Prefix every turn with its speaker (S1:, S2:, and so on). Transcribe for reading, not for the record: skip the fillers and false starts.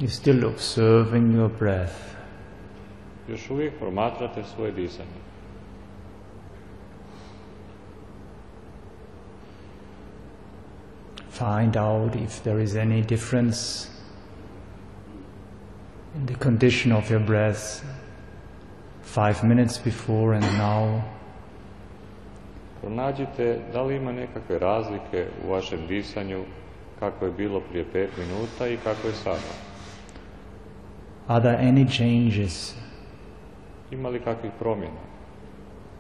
S1: You're still observing your breath.
S2: Još uvijek promatrate svoje disanje.
S1: Find out if there is any difference in the condition of your breath 5 minutes before and now.
S2: Pronađite da li ima nekakve razlike u vašem disanju, kako je bilo prije 5 minuta i kako je sada.
S1: Are there any changes?
S2: Ima li kakvih promjena?